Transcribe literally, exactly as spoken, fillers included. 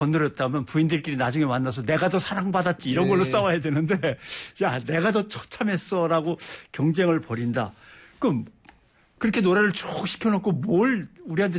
건드렸다면 부인들끼리 나중에 만나서 내가 더 사랑받았지 이런 걸로 네. 싸워야 되는데 야 내가 더 처참했어라고 경쟁을 벌인다. 그럼 그렇게 노래를 쭉 시켜놓고 뭘 우리한테